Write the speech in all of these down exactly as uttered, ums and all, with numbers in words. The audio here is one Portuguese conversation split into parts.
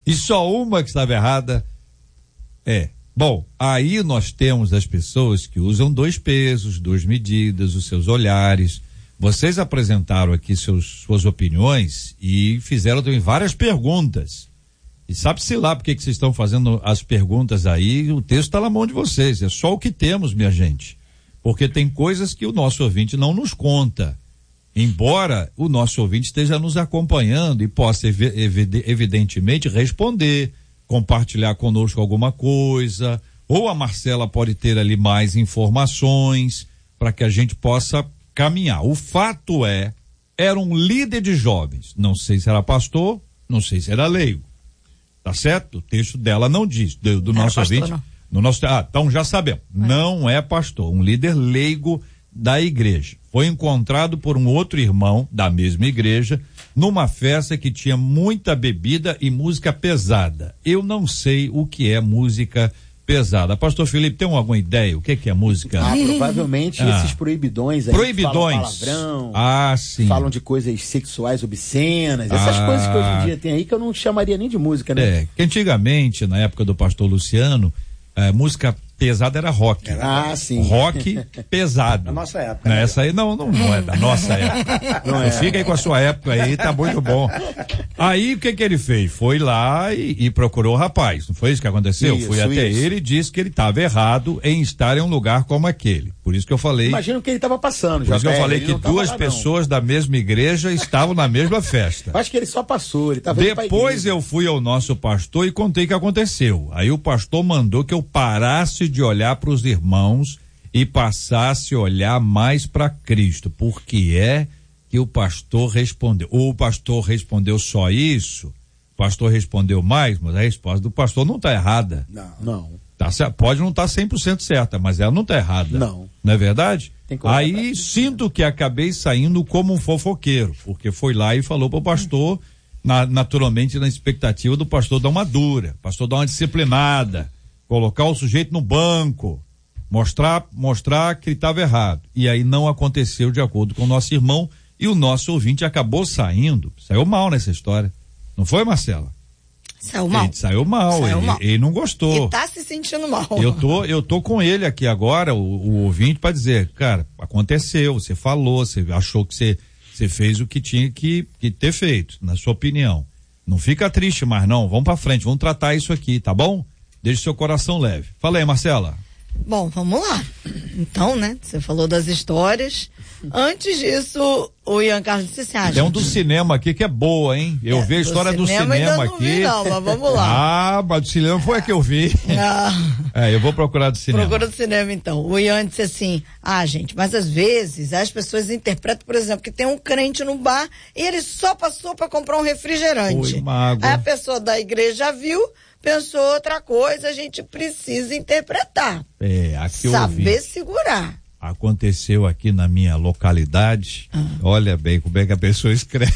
e só uma que estava errada. É. Bom, aí nós temos as pessoas que usam dois pesos, duas medidas, os seus olhares. Vocês apresentaram aqui seus, suas opiniões e fizeram também várias perguntas. E sabe-se lá por que vocês estão fazendo as perguntas aí, o texto está na mão de vocês, é só o que temos, minha gente. Porque tem coisas que o nosso ouvinte não nos conta. Embora o nosso ouvinte esteja nos acompanhando e possa ev- evidentemente responder, compartilhar conosco alguma coisa, ou a Marcela pode ter ali mais informações para que a gente possa caminhar. O fato é, era um líder de jovens, não sei se era pastor, não sei se era leigo. Tá certo? O texto dela não diz, do, do nosso pastor, ouvinte. No nosso, ah, então já sabemos. É. Não é pastor, um líder leigo da igreja. Foi encontrado por um outro irmão da mesma igreja numa festa que tinha muita bebida e música pesada. Eu não sei o que é música pesada. Pastor Felipe, tem alguma ideia? O que é, que é música? Ah, provavelmente ah. esses proibidões aí. Proibidões. Que falam palavrão. Ah, sim. Falam de coisas sexuais obscenas. Essas ah. coisas que hoje em dia tem aí que eu não chamaria nem de música, né? É, que antigamente, na época do pastor Luciano, a música pesada era rock. Ah, sim. Rock pesado. Na nossa época. Né? Essa aí não, não, não é da nossa época. Não é. Fica aí com a sua época aí, tá muito bom. Aí o que que ele fez? Foi lá e, e procurou o rapaz. Não foi isso que aconteceu? Isso, Foi até isso. ele e disse que ele estava errado em estar em um lugar como aquele. Por isso que eu falei. Imagina o que ele estava passando. Por isso que eu falei ele que duas lá, pessoas não. da mesma igreja estavam na mesma festa. Acho que ele só passou. Ele tava Depois eu fui ao nosso pastor e contei o que aconteceu. Aí o pastor mandou que eu parasse de olhar para os irmãos e passasse a olhar mais para Cristo, porque é que o pastor respondeu. Ou o pastor respondeu só isso, o pastor respondeu mais, mas a resposta do pastor não está errada. Não, não. Tá, pode não estar tá cem por cento certa, mas ela não está errada. Não. Não é verdade? Aí pra... sinto que acabei saindo como um fofoqueiro, porque foi lá e falou para o pastor, na, naturalmente na expectativa do pastor dar uma dura, pastor dar uma disciplinada, colocar o sujeito no banco, mostrar, mostrar que ele estava errado. E aí não aconteceu de acordo com o nosso irmão e o nosso ouvinte acabou saindo, saiu mal nessa história. Não foi, Marcela? Saiu mal. Ele saiu mal, saiu ele, mal. ele não gostou. E tá se sentindo mal. Eu tô, eu tô com ele aqui agora, o, o ouvinte, para dizer, cara, aconteceu, você falou, você achou que você, você fez o que tinha que, que ter feito, na sua opinião. Não fica triste mais não, vamos para frente, vamos tratar isso aqui, tá bom? Deixe seu coração leve. Fala aí, Marcela. Bom, vamos lá. Então, né, você falou das histórias. Antes disso, o Ian Carlos disse assim, ah, tem um do cinema aqui que é boa, hein? Eu é, vi a história do cinema, do cinema ainda não aqui. Vi, não, mas vamos lá. Ah, mas do cinema foi a que eu vi. Ah. É, eu vou procurar do cinema. Procura do cinema, então. O Ian disse assim, ah, gente, mas às vezes as pessoas interpretam, por exemplo, que tem um crente no bar e ele só passou para comprar um refrigerante. Oi, uma água. Aí a pessoa da igreja viu, pensou outra coisa, a gente precisa interpretar. É, aqui eu Saber vi. segurar. Aconteceu aqui na minha localidade, ah. Olha bem como é que a pessoa escreve.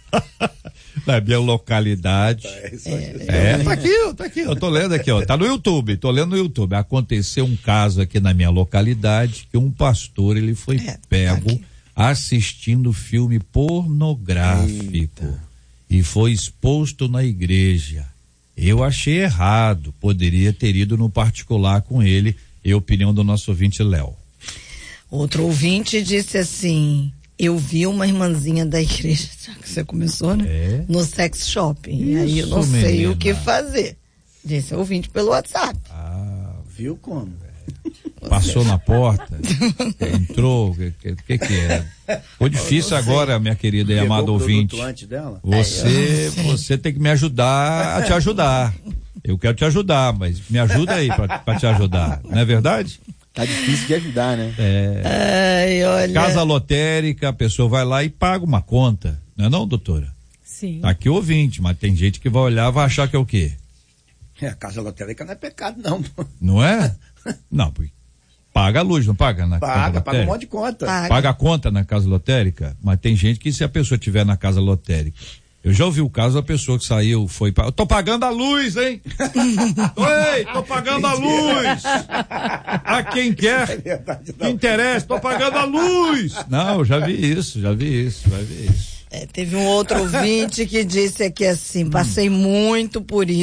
Na minha localidade. É, é, tá aqui, tá aqui, eu tô lendo aqui, ó, tá no YouTube, tô lendo no YouTube. Aconteceu um caso aqui na minha localidade que um pastor, ele foi é, pego tá assistindo filme pornográfico. Eita. E foi exposto na igreja. Eu achei errado, poderia ter ido no particular com ele, é a opinião do nosso ouvinte Léo. Outro ouvinte disse assim, eu vi uma irmãzinha da igreja, já que você começou, né? É. No sex shopping, isso, e aí eu não menina. sei o que fazer. Disse o ouvinte pelo WhatsApp. Ah, viu como? Passou na porta, entrou, o que, que que é? Foi difícil agora, minha querida e amada ouvinte. Antes dela? Você, você tem que me ajudar a te ajudar. Eu quero te ajudar, mas me ajuda aí pra, pra te ajudar, não é verdade? Tá difícil de ajudar, né? É. Ai, olha. Casa lotérica, a pessoa vai lá e paga uma conta, não é não, doutora? Sim. Tá aqui ouvinte, mas tem gente que vai olhar e vai achar que é o quê? É, a casa lotérica não é pecado, não. Não é? Não, porque paga a luz, não paga na paga, casa lotérica? Paga um monte de conta. Paga. paga a conta na casa lotérica, mas tem gente que se a pessoa estiver na casa lotérica, eu já ouvi o caso da pessoa que saiu, foi pra, eu tô pagando a luz, hein? Ei, tô pagando a luz! A quem quer, é verdade, não. Que interessa, tô pagando a luz! Não, já vi isso, já vi isso, já vi isso. É, teve um outro ouvinte que disse aqui assim, passei muito por isso.